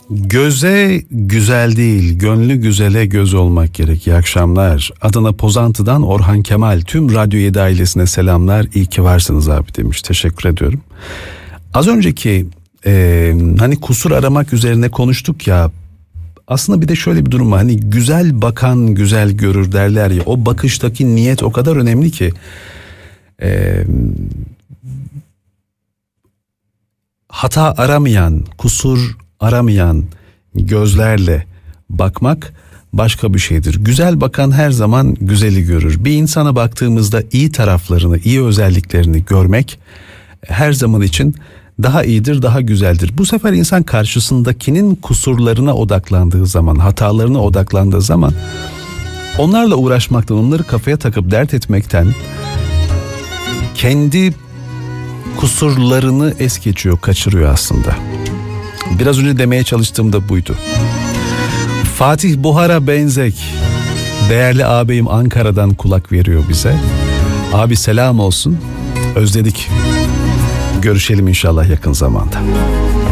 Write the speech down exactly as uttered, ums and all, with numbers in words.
Göze güzel değil, gönlü güzele göz olmak gerek. İyi akşamlar. Adana Pozantı'dan Orhan Kemal. Tüm Radyo yedi ailesine selamlar. İyi ki varsınız abi demiş. Teşekkür ediyorum. Az önceki e, hani kusur aramak üzerine konuştuk ya. Aslında bir de şöyle bir durum var. Hani güzel bakan güzel görür derler ya. O bakıştaki niyet o kadar önemli ki. E, hata aramayan, kusur aramayan gözlerle bakmak başka bir şeydir. Güzel bakan her zaman güzeli görür. Bir insana baktığımızda iyi taraflarını, iyi özelliklerini görmek her zaman için daha iyidir, daha güzeldir. Bu sefer insan karşısındakinin kusurlarına odaklandığı zaman, hatalarına odaklandığı zaman onlarla uğraşmaktan, onları kafaya takıp dert etmekten kendi kusurlarını es geçiyor, kaçırıyor aslında. Biraz önce demeye çalıştığım da buydu. Fatih Buhar'a benzek. Değerli ağabeyim Ankara'dan kulak veriyor bize. Abi selam olsun. Özledik. Görüşelim inşallah yakın zamanda.